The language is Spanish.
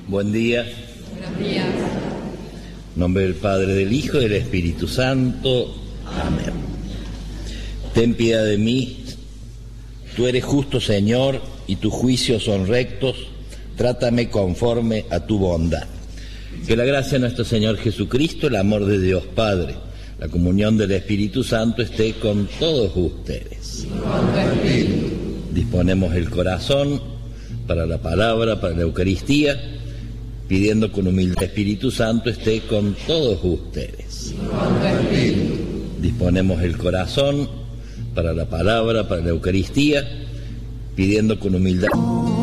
Buen día. Buenos días. En nombre del Padre, del Hijo y del Espíritu Santo. Amén. Ten piedad de mí. Tú eres justo, Señor, y tus juicios son rectos. Trátame conforme a tu bondad. Que la gracia de nuestro Señor Jesucristo, el amor de Dios Padre, la comunión del Espíritu Santo esté con todos ustedes. Con tu espíritu. Disponemos el corazón para la palabra, para la Eucaristía, pidiendo con humildad el Espíritu Santo esté con todos ustedes. Con tu espíritu. Disponemos el corazón para la palabra, para la Eucaristía, pidiendo con humildad